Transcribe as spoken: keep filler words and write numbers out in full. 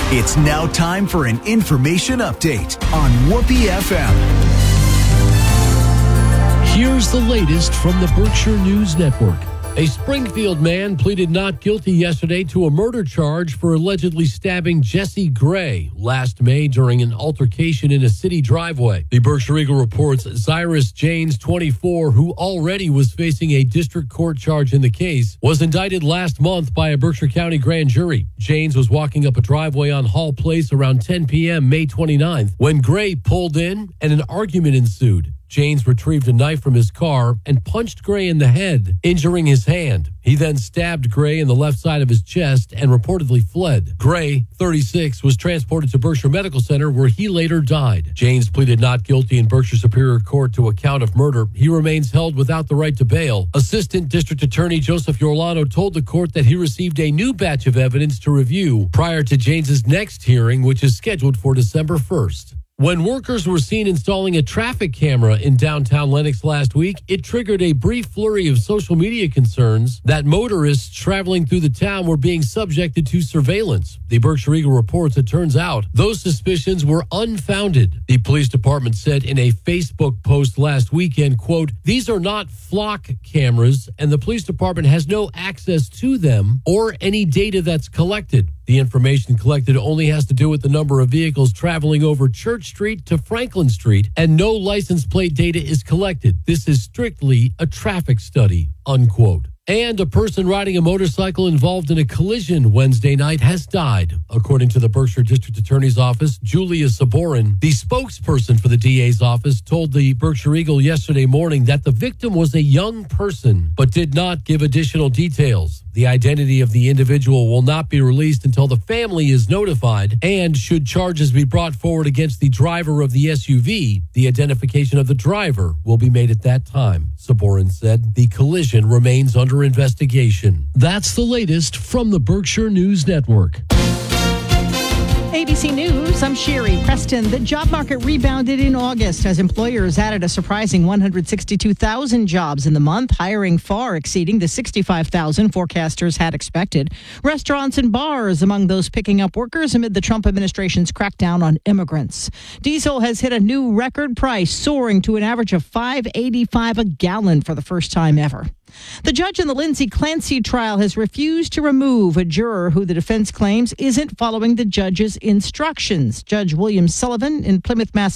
It's now time for an information update on Whoopee F M. Here's the latest from the Berkshire News Network. A Springfield man pleaded not guilty yesterday to a murder charge for allegedly stabbing Jesse Gray last May during an altercation in a city driveway. The Berkshire Eagle reports Cyrus Janes, twenty-four, who already was facing a district court charge in the case, was indicted last month by a Berkshire County grand jury. Janes was walking up a driveway on Hall Place around ten p.m. May twenty-ninth when Gray pulled in and an argument ensued. Janes retrieved a knife from his car and punched Gray in the head, injuring his hand. He then stabbed Gray in the left side of his chest and reportedly fled. Gray, thirty-six, was transported to Berkshire Medical Center where he later died. Janes pleaded not guilty in Berkshire Superior Court to a count of murder. He remains held without the right to bail. Assistant District Attorney Joseph Yorlano told the court that he received a new batch of evidence to review prior to Janes's next hearing, which is scheduled for December first. When workers were seen installing a traffic camera in downtown Lenox last week, it triggered a brief flurry of social media concerns that motorists traveling through the town were being subjected to surveillance. The Berkshire Eagle reports it turns out those suspicions were unfounded. The police department said in a Facebook post last weekend, quote, "These are not flock cameras, and the police department has no access to them or any data that's collected. The information collected only has to do with the number of vehicles traveling over Church Street to Franklin Street, and no license plate data is collected. This is strictly a traffic study," unquote. And a person riding a motorcycle involved in a collision Wednesday night has died. According to the Berkshire District Attorney's Office, Julia Saborin, the spokesperson for the D A's office, told the Berkshire Eagle yesterday morning that the victim was a young person, but did not give additional details. The identity of the individual will not be released until the family is notified, and should charges be brought forward against the driver of the S U V, the identification of the driver will be made at that time. Saborin said the collision remains under investigation. That's the latest from the Berkshire News Network. A B C News, I'm Sherry Preston. The job market rebounded in August as employers added a surprising one hundred sixty-two thousand jobs in the month, hiring far exceeding the sixty-five thousand forecasters had expected. Restaurants and bars among those picking up workers amid the Trump administration's crackdown on immigrants. Diesel has hit a new record price, soaring to an average of five dollars and eighty-five cents a gallon for the first time ever. The judge in the Lindsay Clancy trial has refused to remove a juror who the defense claims isn't following the judge's instructions. Judge William Sullivan in Plymouth, Massachusetts,